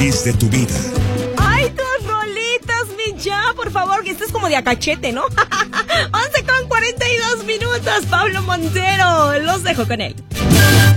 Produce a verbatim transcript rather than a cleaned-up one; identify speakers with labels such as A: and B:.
A: feliz de tu vida.
B: ¡Ay, tus rolitas, mi ya! Por favor, que esto es como de acachete, ¿no? once con cuarenta y dos minutos, Pablo Montero. Los dejo con él.